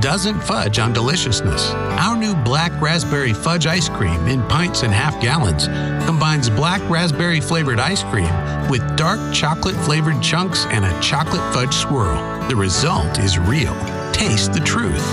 doesn't fudge on deliciousness. Our new Black Raspberry Fudge Ice Cream in pints and half gallons combines black raspberry flavored ice cream with dark chocolate flavored chunks and a chocolate fudge swirl. The result is real. Taste the truth.